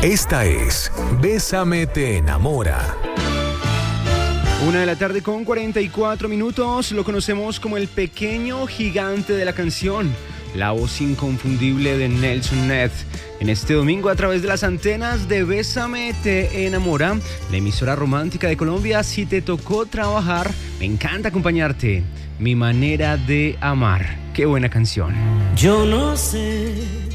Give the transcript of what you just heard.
Esta es Bésame te enamora. 1:44 p.m. Lo conocemos como el pequeño gigante de la canción, la voz inconfundible de Nelson Ned. En este domingo, a través de las antenas de Bésame te enamora, la emisora romántica de Colombia. Si te tocó trabajar, me encanta acompañarte. Mi manera de amar. Qué buena canción. Yo no sé